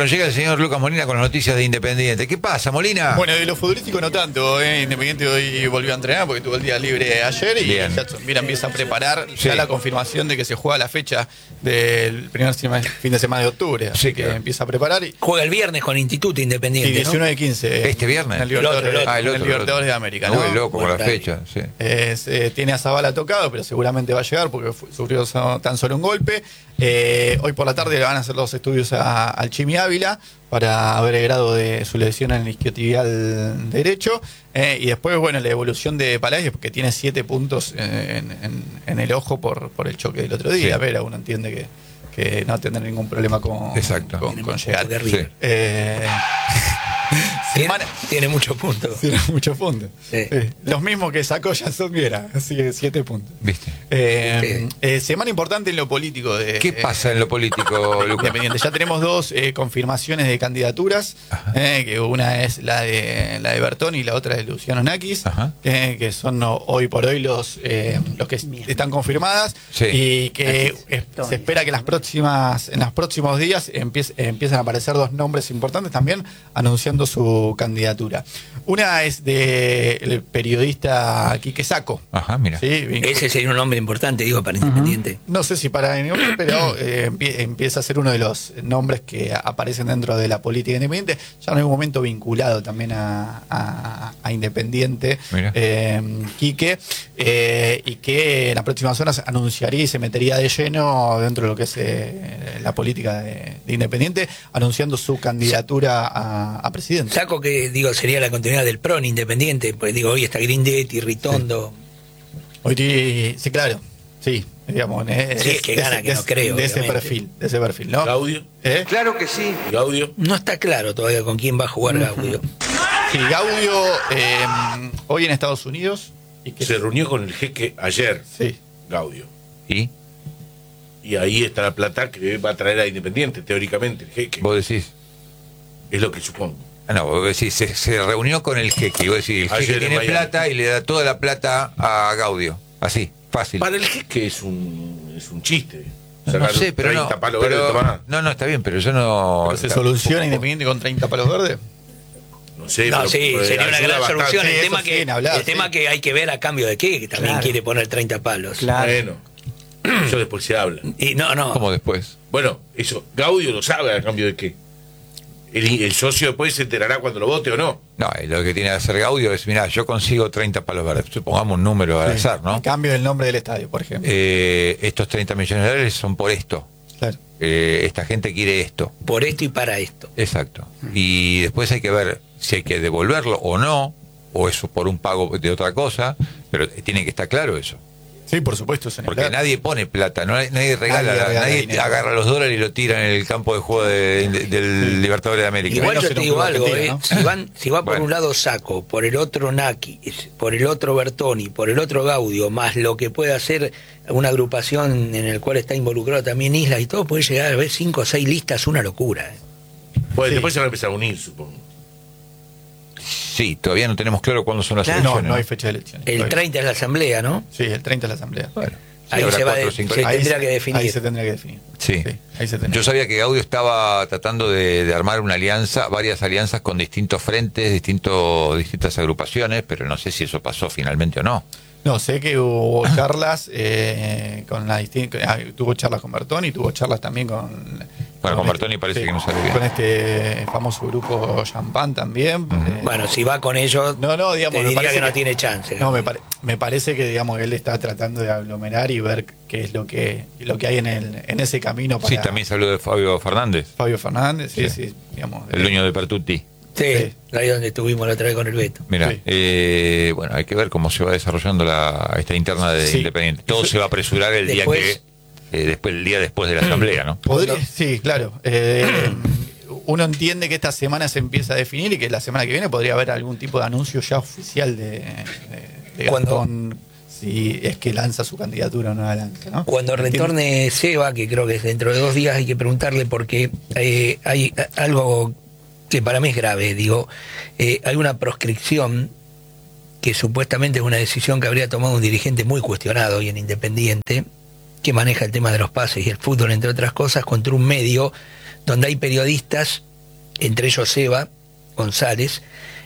Bueno, llega el señor Lucas Molina con las noticias de Independiente. ¿Qué pasa, Molina? Bueno, de lo futbolístico no tanto, Independiente hoy volvió a entrenar porque tuvo el día libre ayer y Bien. ya mira, empieza a preparar Sí. ya la confirmación de que se juega la fecha del primer fin de semana de octubre. Así Sí, que claro. empieza a preparar y Juega el viernes con Instituto Independiente, 19 de 15. ¿Este viernes? En el Libertadores, El otro. Ah, en el Libertadores de América, ¿no? Muy loco con la Bueno, fecha, sí. Tiene a Zabala tocado, pero seguramente va a llegar porque sufrió tan solo un golpe. Hoy por la tarde le van a hacer los estudios al Chimi Ávila para ver el grado de su lesión en el isquiotibial derecho. Y después, bueno, la evolución de Palacios, porque tiene 7 puntos en el ojo por el choque del otro día. Sí. A ver, uno entiende que no tendrá ningún problema con llegar. De River. Tiene muchos puntos. Tiene muchos puntos. Sí. Los mismos que sacó Jason Viera, así que 7 puntos. ¿Viste? Semana importante en lo político. ¿Qué pasa en lo político, Lucas? Independiente. Ya tenemos 2 confirmaciones de candidaturas, que una es la de Bertoni y la otra es de Luciano Nakis, que son hoy por hoy los que están confirmadas, Sí. y que se espera que en los próximos días empiecen a aparecer 2 nombres importantes también anunciando su candidatura. Una es del periodista Quique Sacco. Ajá, mira. ¿Sí? Ese sería un nombre importante, digo, para Independiente. No sé si para ningún, pero empieza a ser uno de los nombres que aparecen dentro de la política independiente, ya en algún momento vinculado también a Independiente, Quique, y que en las próximas horas anunciaría y se metería de lleno dentro de lo que es la política de Independiente, anunciando su candidatura a presidente. Saco que, digo, sería la continuidad del PRO en Independiente, pues digo, hoy está Grindetti, Ritondo. Hoy sí, claro, sí, digamos, Sí, es que gana, que no creo, de ese obviamente. perfil, ¿no? Gaudio. Claro que sí. Gaudio. No está claro todavía con quién va a jugar Gaudio. Sí, Gaudio hoy en Estados Unidos y que Se reunió con el jeque ayer, sí. Gaudio. ¿Y? Y ahí está la plata que va a traer a Independiente, teóricamente, el jeque. ¿Vos decís? Es lo que supongo. Ah, no, vos decís, se reunió con el jeque. Y vos decís, el Ayer jeque en tiene Miami. plata y le da toda la plata a Gaudio. Así, fácil. Para el jeque es un chiste. No Sacar sé, pero 30 no. palos verdes, tomar. No, está bien, pero yo no. Pero se soluciona Independiente con 30 palos verdes. No sé, No, pero, sí, sería una ayuda gran bastante. solución. Sí, El tema, eso sí, ni hablar, el tema sí. que hay que ver a cambio de qué, que también Claro. quiere poner 30 palos. Claro. Bueno, eso después se habla. Y no. ¿Cómo después? Bueno, eso, Gaudio lo sabe a cambio de qué. El socio después se enterará cuando lo vote o no. No, lo que tiene que hacer Gaudio es, mirá, yo consigo 30 palos verdes. Supongamos un número al azar, ¿no? A cambio del nombre del estadio, por ejemplo. Estos 30 millones de dólares son por esto. Claro. Esta gente quiere esto. Por esto y para esto. Exacto. Y después hay que ver si hay que devolverlo o no, o eso por un pago de otra cosa, pero tiene que estar claro eso. Sí, por supuesto. Eso ni Porque hablar. nadie pone plata, nadie regala, Nadie regala nadie dinero. agarra los dólares y lo tira en el campo de juego del Libertadores de América. Igual menos yo en te un digo club algo, argentino, si va por Bueno. un lado Saco, por el otro Naki, por el otro Bertoni, por el otro Gaudio, más lo que puede hacer una agrupación en el cual está involucrado también Islas y todo, puede llegar a ver 5 o 6 listas, una locura. Pues Sí. después se van a empezar a unir, supongo. Sí, todavía no tenemos claro cuándo son las Claro. elecciones. No hay fecha de elecciones. El Todavía. 30 es la asamblea, ¿no? Sí, el 30 es la asamblea. Bueno, sí, Ahí habrá se va 4 o de- 5. se- Ahí tendría que definir. Ahí se tendría que definir. Sí. Ahí se tendría. Yo sabía que Gaudio estaba tratando de armar una alianza, varias alianzas con distintos frentes, distintas agrupaciones, pero no sé si eso pasó finalmente o no. No, sé que hubo charlas con la tuvo charlas con Bertoni, tuvo charlas también con Bertoni parece que no salió bien. con este famoso grupo Champán también. Bueno, si va con ellos, No, digamos, te me diría parece que no tiene chance. No, me parece que digamos él está tratando de aglomerar y ver qué es lo que hay en ese camino para Sí, también se habló de Fabio Fernández, Fabio Fernández, Sí. sí, digamos. el dueño de Pertutti. Sí, Sí. ahí donde estuvimos la otra vez con el Beto. Mira, Sí. bueno, hay que ver cómo se va desarrollando esta interna de Sí. Independiente. Todo se va a apresurar el Después- día después de la asamblea, ¿no? Sí, claro. Uno entiende que esta semana se empieza a definir y que la semana que viene podría haber algún tipo de anuncio ya oficial de Cuando- Gastón, si es que lanza su candidatura o no la lanza, ¿no? Cuando retorne Seba, que creo que es dentro de 2 días, hay que preguntarle porque hay algo que para mí es grave. Digo, hay una proscripción que supuestamente es una decisión que habría tomado un dirigente muy cuestionado hoy en Independiente, que maneja el tema de los pases y el fútbol, entre otras cosas, contra un medio donde hay periodistas entre ellos Seba González,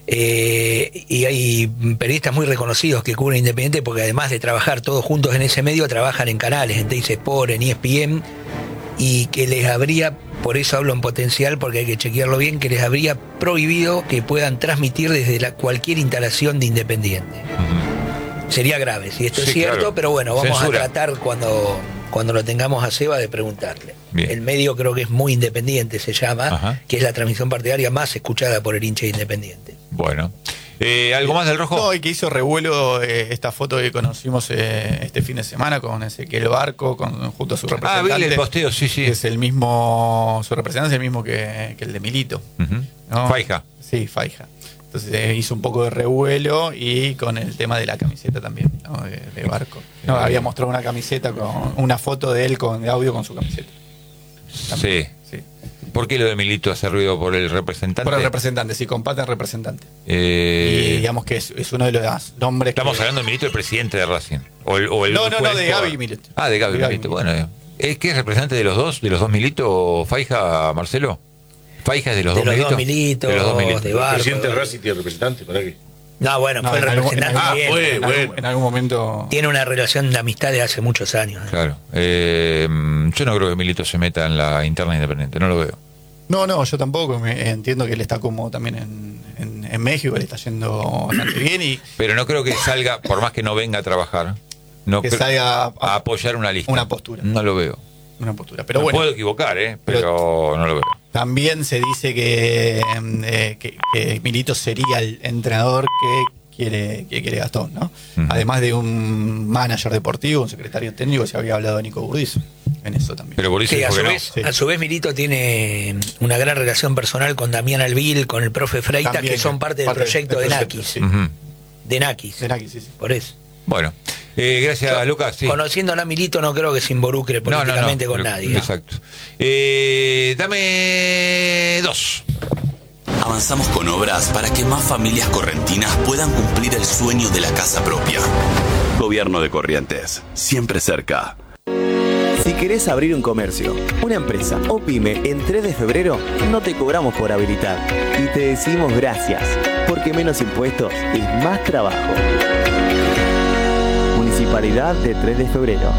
y hay periodistas muy reconocidos que cubren Independiente, porque además de trabajar todos juntos en ese medio, trabajan en canales, en Teis Sport, en ESPN, y que les habría, por eso hablo en potencial, porque hay que chequearlo bien, que les habría prohibido que puedan transmitir desde cualquier instalación de Independiente. Sería grave si esto es cierto, claro. Pero bueno, vamos a tratar cuando lo tengamos a Seba de preguntarle. Bien. El medio creo que es muy independiente, se llama, que es la transmisión partidaria más escuchada por el hincha Independiente. Bueno. ¿Algo más del Rojo? No, y que hizo revuelo esta foto que conocimos este fin de semana con Ezequiel Barco, junto a su representante. Vi el posteo, sí. Es el mismo, su representante es el mismo que el de Milito. ¿No? Faija. Sí, Faija. Entonces hizo un poco de revuelo, y con el tema de la camiseta también, ¿no? de Barco. No, había mostrado una camiseta con una foto de él de audio con su camiseta. También. Sí. ¿Por qué lo de Milito hace ruido? ¿Por el representante? Por el representante, sí, comparte al representante. Y digamos que es uno de los nombres. Estamos hablando de Milito, el presidente de Racing. No, de Gaby Milito. De Gaby Milito. Bueno, ¿es que es representante de los dos Milito, Faija, Marcelo? Faija es de los dos Milito. De los dos Milito. De Barco. El presidente de Racing tiene representante, ¿para qué? No, bueno, fue el representante. En algún momento. Tiene una relación de amistad de hace muchos años. Claro. Yo no creo que Milito se meta en la interna Independiente, no lo veo. No, yo tampoco. Entiendo que él está como también en México, le está yendo bastante bien. Pero no creo que salga, por más que no venga a trabajar, salga a apoyar una lista. Una postura. No lo veo. Una postura. Pero me bueno. Puedo equivocar, pero no lo veo. También se dice que Milito sería el entrenador que quiere Gastón, ¿no? Además de un manager deportivo, un secretario técnico, se había hablado de Nico Burdizo en eso también. Pero Burdizo a su vez Milito tiene una gran relación personal con Damián Albil, con el profe Freitas, que son parte del proyecto de Nakis. Sí. De Nakis. Sí. Por eso. Bueno, gracias Lucas. Sí. Conociendo a Milito no creo que se involucre políticamente con nadie. Exacto. Dame 2. Avanzamos con obras para que más familias correntinas puedan cumplir el sueño de la casa propia. Gobierno de Corrientes, siempre cerca. Si querés abrir un comercio, una empresa o pyme en 3 de febrero, no te cobramos por habilitar. Y te decimos gracias, porque menos impuestos es más trabajo. Municipalidad de 3 de febrero.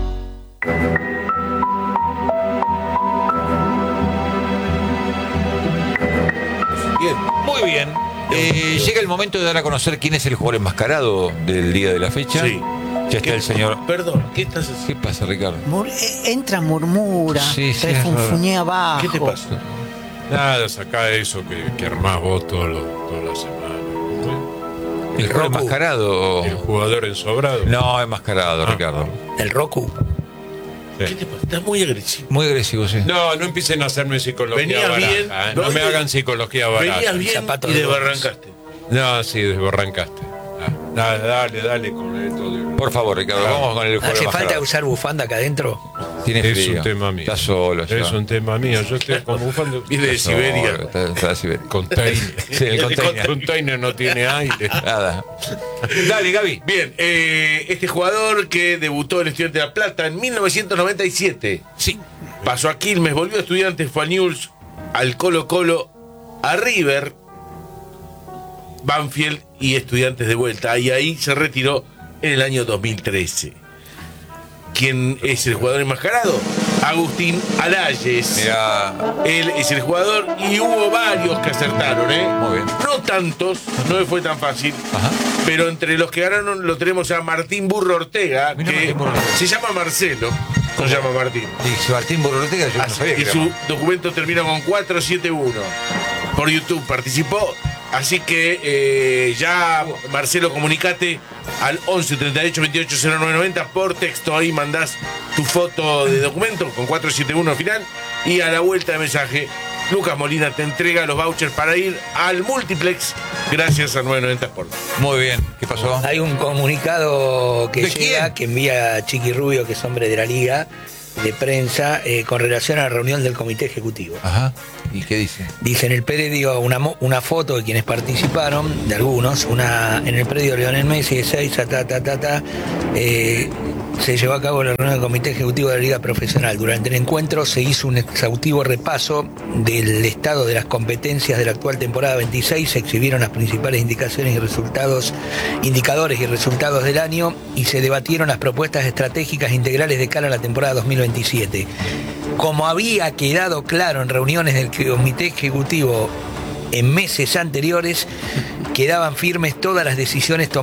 Bien, muy bien. Llega el momento de dar a conocer quién es el jugador enmascarado del día de la fecha. Sí. Ya está el señor. Perdón, ¿qué estás haciendo? ¿Qué pasa, Ricardo? Entra, murmura, se funfuñea abajo. ¿Qué te pasa? Nada, sacá eso que armás vos toda la semana. ¿El jugador enmascarado? ¿El jugador ensobrado? No, enmascarado, Ricardo. ¿El Roku? ¿Qué te pasa? Estás muy agresivo. Muy agresivo, sí. No empiecen a hacerme psicología baraja. Bien, no me hagan psicología baraja. Venías bien y desbarrancaste. No, sí, desbarrancaste. Dale con esto. Por favor, Ricardo, vamos con el juego. ¿Hace falta usar bufanda acá adentro? Tiene frío. Es un tema mío. Está solo ya. Es un tema mío. Yo estoy con bufanda. Viene de Siberia. Está de Siberia. Container. Sí, el container. El container no tiene aire. Nada. Dale, Gaby. Bien, este jugador que debutó en Estudiantes de La Plata en 1997. Sí. Pasó a Quilmes, volvió a Estudiantes, fue a Newell's, al Colo-Colo, a River, Banfield y Estudiantes de vuelta. Y ahí se retiró en el año 2013. ¿Quién es el jugador enmascarado? Agustín Alayes. Mirá. Él es el jugador y hubo varios que acertaron, Muy bien. No tantos, no fue tan fácil. Ajá. Pero entre los que ganaron lo tenemos a Martín Burro Ortega, Mirá, que Martín Burro Ortega. se llama Marcelo, no se llama Martín. Y Martín Burro Ortega, yo no sabía que Y era su más. documento termina con 471. Por YouTube participó. Así que ya, Marcelo, comunicate al 11 38 28 09 90 por texto. Ahí mandás tu foto de documento con 471 al final. Y a la vuelta de mensaje, Lucas Molina te entrega los vouchers para ir al multiplex gracias a 990 Sport. Muy bien. ¿Qué pasó? Hay un comunicado que ¿De llega, quién? que envía Chiqui Rubio, que es hombre de la liga, de prensa, con relación a la reunión del comité ejecutivo. Ajá. ¿Y qué dice? Dice en el predio una foto de quienes participaron, de algunos, en el predio Lionel Messi de 6 a se llevó a cabo la reunión del Comité Ejecutivo de la Liga Profesional. Durante el encuentro se hizo un exhaustivo repaso del estado de las competencias de la actual temporada 26, se exhibieron las principales indicadores y resultados del año y se debatieron las propuestas estratégicas integrales de cara a la temporada 2027. Como había quedado claro en reuniones del Comité Ejecutivo en meses anteriores, quedaban firmes todas las decisiones tomadas